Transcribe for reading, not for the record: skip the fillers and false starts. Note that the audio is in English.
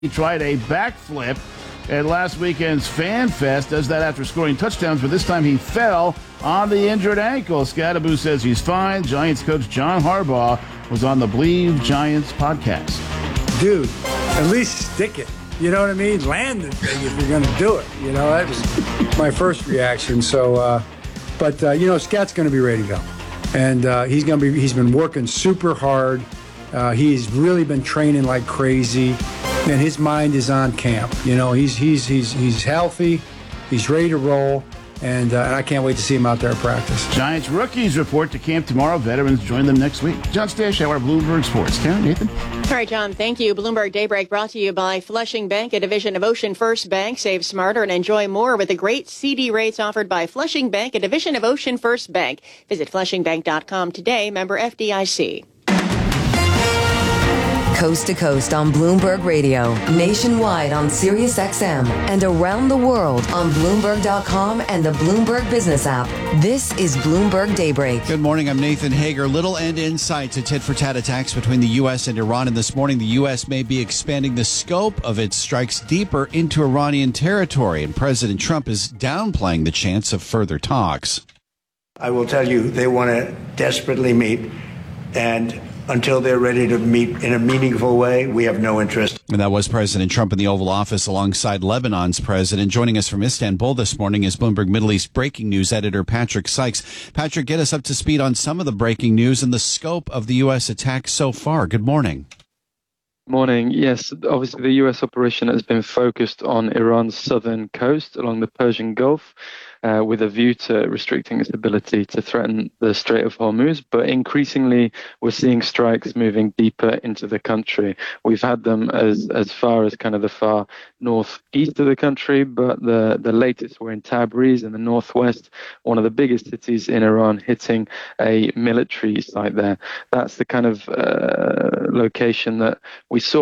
He tried a backflip at last weekend's Fan Fest. Does that after scoring touchdowns, but this time he fell on the injured ankle. Scadaboo says he's fine. Giants coach John Harbaugh was on the Believe Giants podcast. Dude, at least stick it. You know what I mean? Land the thing if you're going to do it. You know, that was my first reaction. So, Scat's going to be ready to go. And he's been working super hard. He's really been training like crazy. And his mind is on camp. You know, he's healthy. He's ready to roll. And I can't wait to see him out there at practice. Giants rookies report to camp tomorrow. Veterans join them next week. John Stashower, Bloomberg Sports. Karen, Nathan? All right, John, thank you. Bloomberg Daybreak brought to you by Flushing Bank, a division of Ocean First Bank. Save smarter and enjoy more with the great CD rates offered by Flushing Bank, a division of Ocean First Bank. Visit flushingbank.com today. Member FDIC. Coast to coast on Bloomberg Radio, nationwide on Sirius XM, and around the world on Bloomberg.com and the Bloomberg Business app. This is Bloomberg Daybreak. Good morning. I'm Nathan Hager. Little end insight to tit-for-tat attacks between the U.S. and Iran. And this morning, the U.S. may be expanding the scope of its strikes deeper into Iranian territory. And President Trump is downplaying the chance of further talks. I will tell you, they want to desperately meet. And until they're ready to meet in a meaningful way, we have no interest. And that was President Trump in the Oval Office alongside Lebanon's president. Joining us from Istanbul this morning is Bloomberg Middle East breaking news editor Patrick Sykes. Patrick, get us up to speed on some of the breaking news and the scope of the U.S. attack so far. Good morning. Morning. Yes, obviously the U.S. operation has been focused on Iran's southern coast along the Persian Gulf, with a view to restricting its ability to threaten the Strait of Hormuz. But increasingly, we're seeing strikes moving deeper into the country. We've had them as far as kind of the far northeast of the country, but the latest were in Tabriz in the northwest, one of the biggest cities in Iran, hitting a military site there. That's the kind of location that we saw